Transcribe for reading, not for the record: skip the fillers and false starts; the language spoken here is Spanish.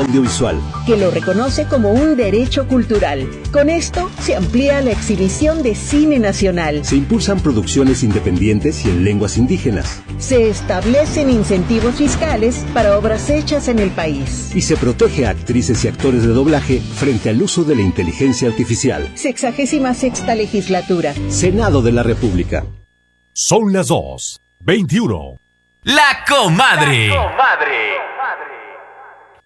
audiovisual, que lo reconoce como un derecho cultural. Con esto se amplía la exhibición de cine nacional. se impulsan producciones independientes y en lenguas indígenas, Se establecen incentivos fiscales para obras hechas en el país. y se protege a actrices y actores de doblaje frente al uso de la inteligencia artificial. 66ª legislatura. Senado de la República. Son las 2:21. La Comadre. Comadre.